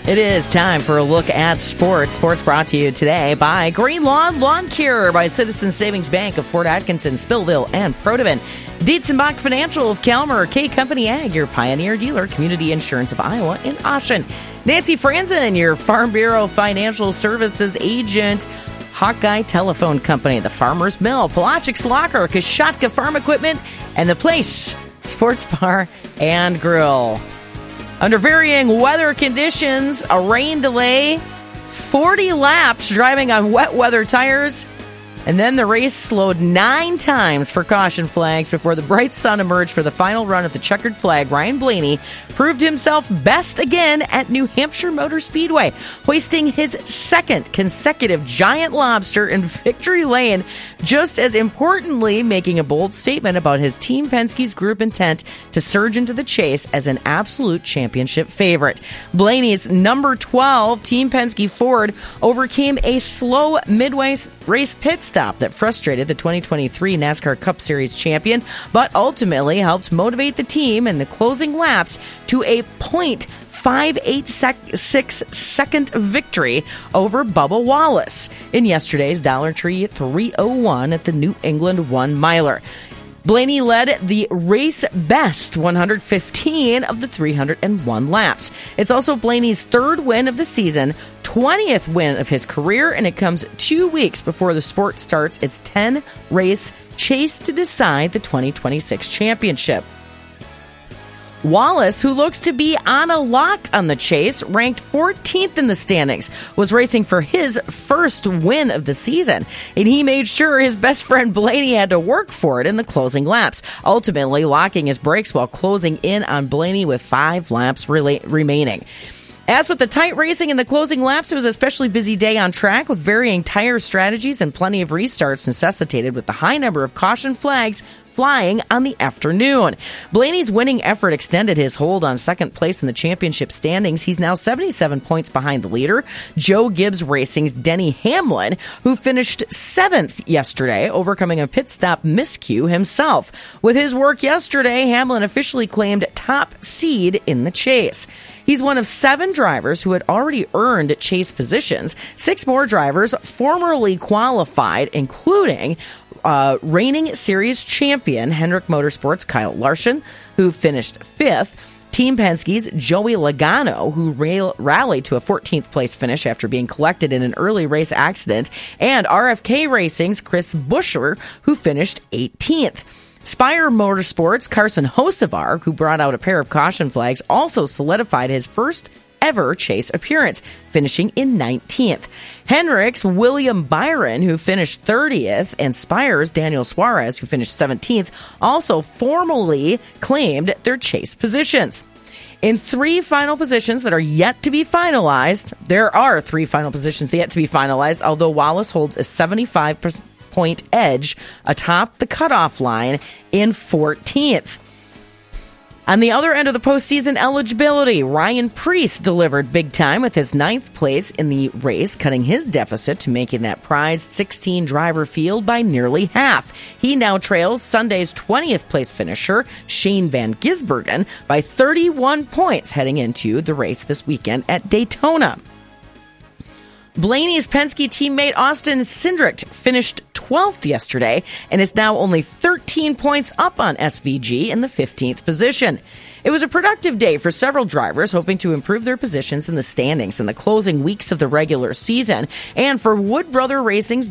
It is time for a look at sports. Sports brought to you today by Green Lawn Lawn Care, by Citizens Savings Bank of Fort Atkinson, Spillville, and Protivin. Dietzenbach Financial of Calmer, K Company Ag, your Pioneer Dealer, Community Insurance of Iowa in Ashen. Nancy Franzen, your Farm Bureau Financial Services agent. Hawkeye Telephone Company, the Farmer's Mill, Pelagic Locker, Kashatka Farm Equipment, and The Place Sports Bar and Grill. Under varying weather conditions, a rain delay, 40 laps driving on wet weather tires, and then the race slowed 9 times for caution flags before the bright sun emerged for the final run of the checkered flag. Ryan Blaney proved himself best again at New Hampshire Motor Speedway, hoisting his second consecutive giant lobster in victory lane, just as importantly making a bold statement about his Team Penske's group intent to surge into the chase as an absolute championship favorite. Blaney's number 12 Team Penske Ford overcame a slow midway race pit stop that frustrated the 2023 NASCAR Cup Series champion, but ultimately helped motivate the team in the closing laps to a .586 second victory over Bubba Wallace in yesterday's Dollar Tree 301 at the New England 1 miler. Blaney led the race best 115 of the 301 laps. It's also Blaney's third win of the season, 20th win of his career, and it comes 2 weeks before the sport starts its 10-race chase to decide the 2026 championship. Wallace, who looks to be on a lock on the chase, ranked 14th in the standings, was racing for his first win of the season, and he made sure his best friend Blaney had to work for it in the closing laps, ultimately locking his brakes while closing in on Blaney with 5 laps remaining. As with the tight racing in the closing laps, it was an especially busy day on track with varying tire strategies and plenty of restarts necessitated with the high number of caution flags flying on the afternoon. Blaney's winning effort extended his hold on second place in the championship standings. He's now 77 points behind the leader, Joe Gibbs Racing's Denny Hamlin, who finished 7th yesterday, overcoming a pit stop miscue himself. With his work yesterday, Hamlin officially claimed top seed in the chase. He's one of 7 drivers who had already earned chase positions. 6 more drivers formerly qualified, including reigning series champion Hendrick Motorsports' Kyle Larson, who finished 5th, Team Penske's Joey Logano, who rallied to a 14th place finish after being collected in an early race accident, and RFK Racing's Chris Buescher, who finished 18th. Spire Motorsports' Carson Hocevar, who brought out a pair of caution flags, also solidified his first ever chase appearance, finishing in 19th. Hendrick's William Byron, who finished 30th, and Spire's Daniel Suarez, who finished 17th, also formally claimed their chase positions. In 3 final positions that are yet to be finalized, there are 3 final positions yet to be finalized, although Wallace holds a 75-point edge atop the cutoff line in 14th. On the other end of the postseason eligibility, Ryan Preece delivered big time with his 9th place in the race, cutting his deficit to making that prized 16-driver field by nearly half. He now trails Sunday's 20th place finisher, Shane Van Gisbergen, by 31 points heading into the race this weekend at Daytona. Blaney's Penske teammate Austin Cindric finished 12th yesterday and is now only 13 points up on SVG in the 15th position. It was a productive day for several drivers hoping to improve their positions in the standings in the closing weeks of the regular season, and for Wood Brother Racing's